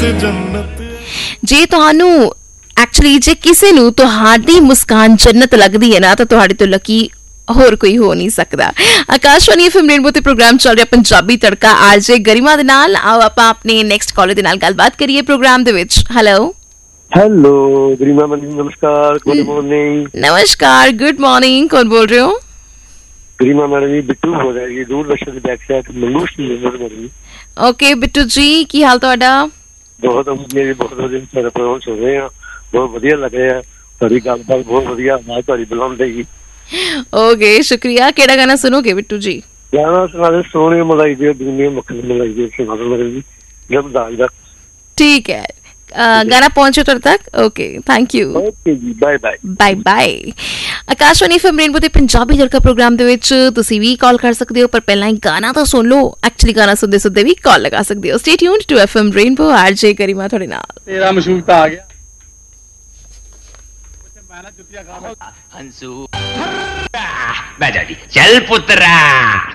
ਜੇ ਤੁਹਾਨੂੰ ਐਕਚੁਅਲੀ ਜੇ ਕਿਸੇ ਨੂੰ ਤੁਹਾਡੀ ਮੁਸਕਾਨ ਜੰਨਤ ਲੱਗਦੀ ਹੈ ਨਾ ਤਾਂ ਤੁਹਾਡੇ ਤੋਂ ਲੱਕੀ ਹੋਰ ਕੋਈ ਹੋ ਨਹੀਂ ਸਕਦਾ। ਆਕਾਸ਼ਵਾਣੀ FM ਰੇਨਬੋ ਤੇ ਪ੍ਰੋਗਰਾਮ ਚੱਲ ਰਿਹਾ ਪੰਜਾਬੀ ਤੜਕਾ ਆਰਜੇ ਗਰਿਮਾ ਦੇ ਨਾਲ। ਆਓ ਆਪਾਂ ਆਪਣੇ ਨੈਕਸਟ ਕਾਲਰ ਦੇ ਨਾਲ ਗੱਲਬਾਤ ਕਰੀਏ ਪ੍ਰੋਗਰਾਮ ਦੇ ਵਿੱਚ। ਹੈਲੋ ਗਰਿਮਾ ਮੈਡਮ, ਨਮਸਕਾਰ, ਗੁੱਡ ਮਾਰਨਿੰਗ। ਨਮਸਕਾਰ, ਗੁੱਡ ਮਾਰਨਿੰਗ, ਕੌਣ ਬੋਲ ਰਹੇ ਹੋ? ਗਰਿਮਾ ਮੈਡਮ ਜੀ, ਬਿੱਟੂ ਹੋ ਰਿਹਾ ਜੀ, ਦੂਰਦਰਸ਼ਨ ਦੀ ਬੈਕ ਸਾਈਡ ਮੰਗੂ ਸਟੇਸ਼ਨ। ਓਕੇ ਬਿੱਟੂ ਜੀ, ਕੀ ਹਾਲ ਤੁਹਾਡਾ? ਬਹੁਤ ਵਧੀਆ ਜੀ, ਬਹੁਤ ਵਧੀਆ। ਤੁਹਾਡਾ ਪ੍ਰੋਗਰਾਮ ਸੁਣ ਰਹੇ ਆ, ਬਹੁਤ ਵਧੀਆ ਲੱਗ ਰਿਹਾ। ਤੁਹਾਡੀ ਗੱਲਬਾਤ ਬਹੁਤ ਵਧੀਆ, ਆਵਾਜ਼ ਤੁਹਾਡੀ ਬੁਲੰਦ ਜੀ। ਓਕੇ, ਸ਼ੁਕਰੀਆ। ਕਿਹੜਾ ਗਾਣਾ ਸੁਣੋਗੇ ਬਿੱਟੂ ਜੀ? ਗਾਣਾ ਸੁਣਾ ਦੇ, ਸੋਹਣੇ ਮਲਾਈ ਦੇ ਦੁਨੀਆ ਮੱਖਣ ਮਲਾਈ ਦੇ, ਸੁਣਾ ਦੋ ਮੇਰੇ ਜੀ, ਜਬ ਦਾਜ ਦਾ। ਠੀਕ ਹੈ, ਗਾਣਾ ਪਹੁੰਚੇ ਤੁਹਾਡੇ ਤੱਕ। Okay, thank you. ਓਕੇ ਜੀ, bye bye. Bye bye. Akashvani FM rainbow ਤੇ ਪੰਜਾਬੀ ਤੜਕਾ ਪ੍ਰੋਗਰਾਮ ਦੇ ਵਿੱਚ ਤੁਸੀਂ ਵੀ ਕਾਲ ਕਰ ਸਕਦੇ ਹੋ, ਪਰ ਪਹਿਲਾਂ ਹੀ ਗਾਣਾ ਤਾਂ ਸੁਣ ਲਓ। ਐਕਚੁਅਲੀ ਗਾਣਾ ਸੁਣਦੇ ਸੁਣਦੇ ਵੀ ਕਾਲ ਲਗਾ ਸਕਦੇ ਹੋ। Stay tuned to FM rainbow, ਆਰਜੇ ਗਰਿਮਾ ਤੁਹਾਡੇ ਨਾਲ। ਤੇਰਾ ਮਸ਼ਹੂਰ ਤਾਂ ਆ ਗਿਆ ਮੈਂ ਨਾ ਜੁੱਤੀਆਂ ਖਾ ਹੰਸੂ ਬੈਠਾ ਜੀ, ਚੱਲ ਪੁੱਤਰਾ।